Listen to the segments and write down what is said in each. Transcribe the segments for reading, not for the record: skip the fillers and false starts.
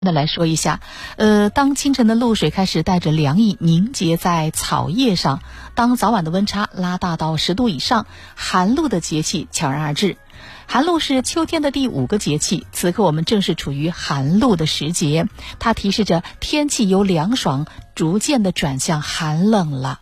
来说一下，当清晨的露水开始带着凉意凝结在草叶上，当早晚的温差拉大到10度以上，寒露的节气悄然而至。寒露是秋天的第5个节气，此刻我们正是处于寒露的时节，它提示着天气由凉爽逐渐的转向寒冷了。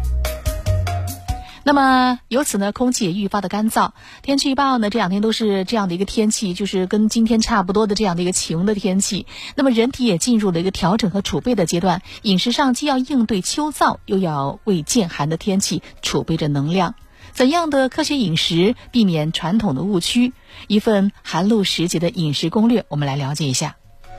那么由此呢，空气也愈发的干燥。天气预报呢，这2天都是这样的一个天气，就是跟今天差不多的这样的一个晴的天气。那么人体也进入了一个调整和储备的阶段，饮食上既要应对秋燥，又要为渐寒的天气储备着能量。怎样的科学饮食，避免传统的误区？一份寒露时节的饮食攻略，我们来了解一下。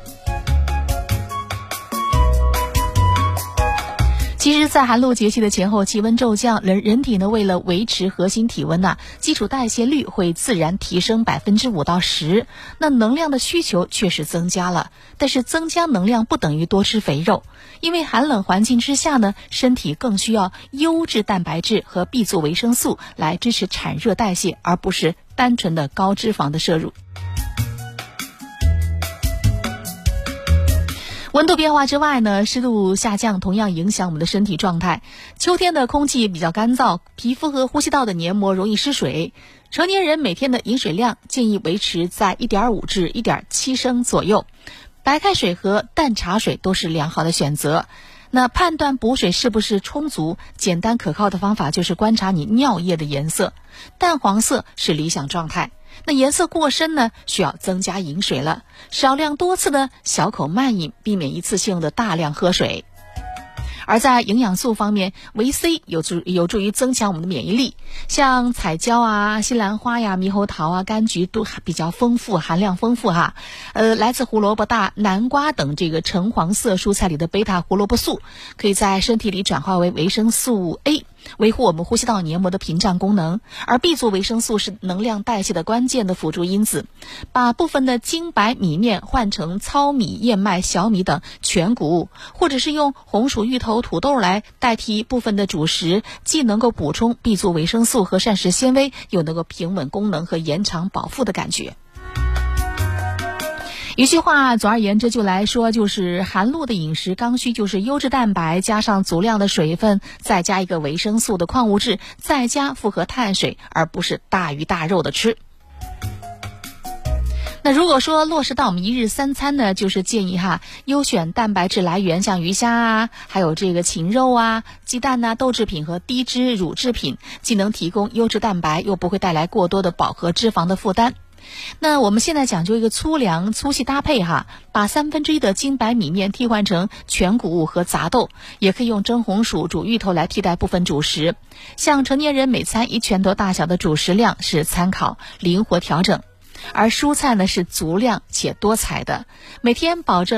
其实在寒露节气的前后，气温骤降，人体呢为了维持核心体温基础代谢率会自然提升5%到10%，那能量的需求确实增加了。但是增加能量不等于多吃肥肉，因为寒冷环境之下呢，身体更需要优质蛋白质和 B 族维生素来支持产热代谢，而不是单纯的高脂肪的摄入。温度变化之外呢，湿度下降同样影响我们的身体状态。秋天的空气比较干燥，皮肤和呼吸道的黏膜容易失水。成年人每天的饮水量建议维持在 1.5 至 1.7 升左右。白开水和淡茶水都是良好的选择。那判断补水是不是充足，简单可靠的方法就是观察你尿液的颜色。淡黄色是理想状态。那颜色过深呢，需要增加饮水了。少量多次的小口慢饮，避免一次性的大量喝水。而在营养素方面，维 C 有助于增强我们的免疫力，像彩椒西兰花猕猴桃柑橘都比较丰富，含量丰富来自胡萝卜、南瓜等这个橙黄色蔬菜里的贝塔胡萝卜素，可以在身体里转化为维生素 A，维护我们呼吸道黏膜的屏障功能。而 B 族维生素是能量代谢的关键的辅助因子。把部分的精白米面换成糙米、燕麦、小米等全谷物，或者是用红薯、芋头、土豆来代替部分的主食，既能够补充 B 族维生素和膳食纤维，又能够平稳功能和延长饱腹的感觉。一句话总而言之就来说，就是寒露的饮食刚需就是优质蛋白加上足量的水分，再加一个维生素的矿物质，再加复合碳水，而不是大鱼大肉的吃。那如果说落实到我们1日3餐呢，就是建议优选蛋白质来源，像鱼虾还有这个禽肉鸡蛋豆制品和低脂乳制品，既能提供优质蛋白，又不会带来过多的饱和脂肪的负担。那我们现在讲究一个粗粮粗细搭配把1/3的精白米面替换成全谷物和杂豆，也可以用蒸红薯、煮芋头来替代部分主食。像成年人每餐1拳头大小的主食量是参考，灵活调整。而蔬菜呢是足量且多彩的，每天保证